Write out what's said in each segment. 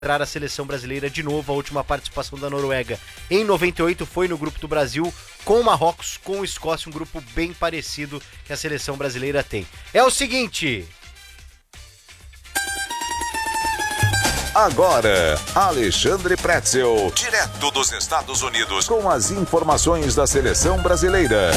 a seleção brasileira de novo. A última participação da Noruega em 98 foi no grupo do Brasil com Marrocos, com Escócia, um grupo bem parecido que a seleção brasileira tem. É o seguinte... Agora, Alexandre Pretzel, direto dos Estados Unidos, com as informações da seleção brasileira.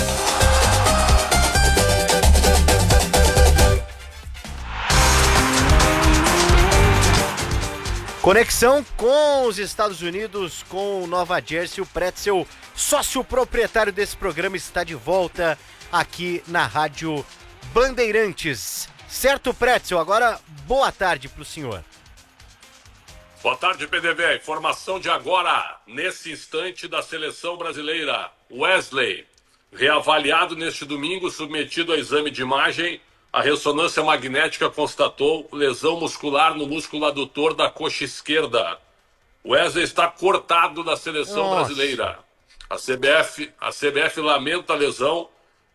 Conexão com os Estados Unidos, com Nova Jersey. O Pretzel, sócio proprietário desse programa, está de volta aqui na Rádio Bandeirantes. Certo, Pretzel? Agora, boa tarde para o senhor. Boa tarde, PDV. Informação de agora, nesse instante da seleção brasileira. Wesley, reavaliado neste domingo, submetido a exame de imagem, a ressonância magnética constatou lesão muscular no músculo adutor da coxa esquerda. Wesley está cortado da seleção brasileira. A CBF lamenta a lesão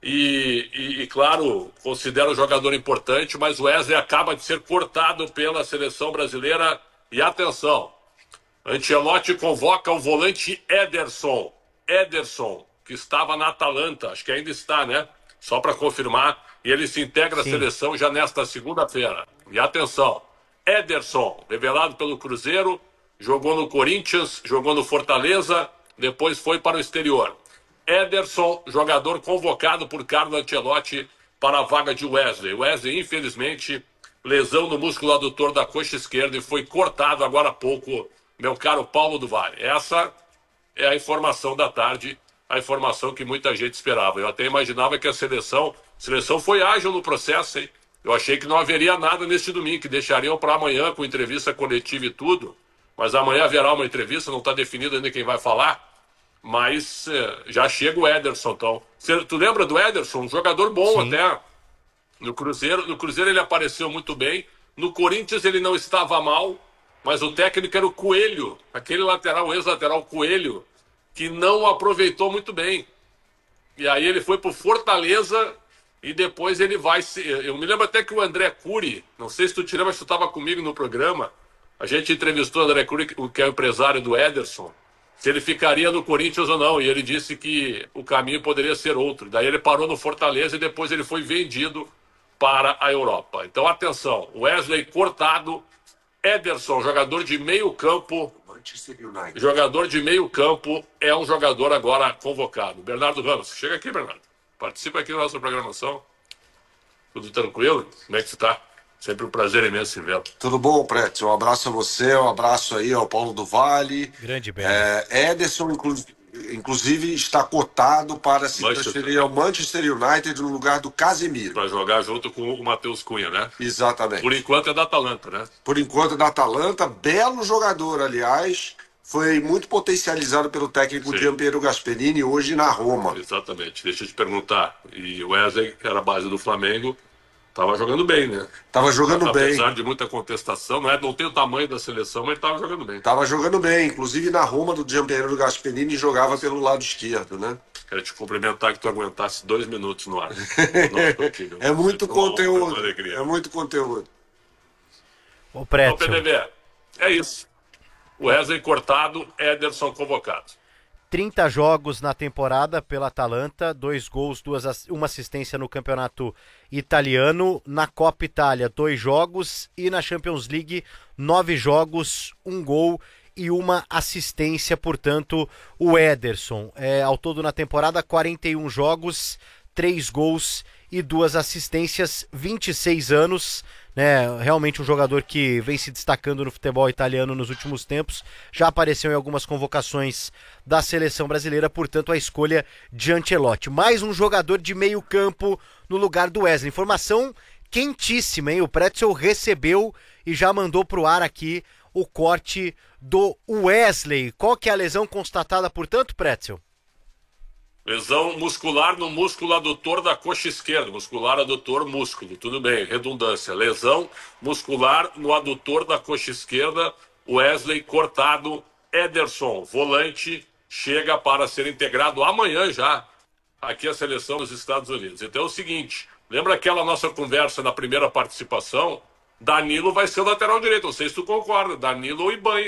e, claro, considera o jogador importante, mas o Wesley acaba de ser cortado pela seleção brasileira. E atenção, Ancelotti convoca o volante Ederson, que estava na Atalanta, acho que ainda está, né? Só para confirmar, e ele se integra à seleção já nesta segunda-feira. E atenção, Ederson, revelado pelo Cruzeiro, jogou no Corinthians, jogou no Fortaleza, depois foi para o exterior. Ederson, jogador convocado por Carlo Ancelotti para a vaga de Wesley. Wesley, infelizmente... lesão no músculo adutor da coxa esquerda e foi cortado agora há pouco, meu caro Paulo do Vale. Essa é a informação da tarde, a informação que muita gente esperava. Eu até imaginava que a seleção foi ágil no processo, hein? Eu achei que não haveria nada neste domingo, que deixariam para amanhã com entrevista coletiva e tudo, mas amanhã haverá uma entrevista, não está definido ainda quem vai falar, mas já chega o Ederson, então. Tu lembra do Ederson? Um jogador bom até. No Cruzeiro ele apareceu muito bem. No Corinthians ele não estava mal, mas o técnico era o Coelho, aquele lateral, o ex-lateral Coelho, que não aproveitou muito bem. E aí ele foi pro Fortaleza e depois ele vai... Eu me lembro até que o André Cury, não sei se tu te lembra, se tu estava comigo no programa, a gente entrevistou o André Cury, que é o empresário do Ederson, se ele ficaria no Corinthians ou não, e ele disse que o caminho poderia ser outro. Daí ele parou no Fortaleza e depois ele foi vendido para a Europa. Então, atenção, Wesley cortado, Ederson, jogador de meio campo, é um jogador agora convocado. Bernardo Ramos, chega aqui, Bernardo. Participa aqui da nossa programação. Tudo tranquilo? Como é que você está? Sempre um prazer imenso em vê-lo. Tudo bom, Pretzel? Um abraço a você, um abraço aí ao Paulo do Vale. Grande bem. Ederson, inclusive, está cotado para se transferir ao Manchester United no lugar do Casemiro. Para jogar junto com o Matheus Cunha, né? Exatamente. Por enquanto é da Atalanta, né? Por enquanto é da Atalanta. Belo jogador, aliás. Foi muito potencializado pelo técnico Gianpiero Gasperini hoje na Roma. Exatamente. Deixa eu te perguntar. E o Wesley, que era a base do Flamengo, estava jogando bem, né? Estava jogando bem. Apesar de muita contestação, não tem o tamanho da seleção, mas ele estava jogando bem. Estava jogando bem. Inclusive na Roma do Gianpiero Gasperini jogava pelo lado esquerdo, né? Quero te cumprimentar que tu aguentasse 2 minutos no ar. É muito conteúdo. É muito conteúdo. O Pretzel. Então, PDV, é isso. Wesley cortado, Ederson convocado. 30 jogos na temporada pela Atalanta, 2 gols, uma assistência no campeonato italiano. Na Copa Itália, 2 jogos. E na Champions League, 9 jogos, 1 gol e uma assistência. Portanto, o Ederson, ao todo na temporada, 41 jogos, 3 gols e 2 assistências, 26 anos, né? Realmente um jogador que vem se destacando no futebol italiano nos últimos tempos, já apareceu em algumas convocações da seleção brasileira, portanto a escolha de Ancelotti. Mais um jogador de meio campo no lugar do Wesley. Informação quentíssima, hein? O Pretzel recebeu e já mandou pro ar aqui o corte do Wesley. Qual que é a lesão constatada, portanto, Pretzel? Lesão muscular no músculo adutor da coxa esquerda. Muscular, adutor, músculo. Tudo bem, redundância. Lesão muscular no adutor da coxa esquerda. Wesley cortado. Ederson, volante, chega para ser integrado amanhã já aqui a seleção dos Estados Unidos. Então é o seguinte, lembra aquela nossa conversa na primeira participação? Danilo vai ser o lateral direito. Não sei se tu concorda. Danilo ou Ibanez.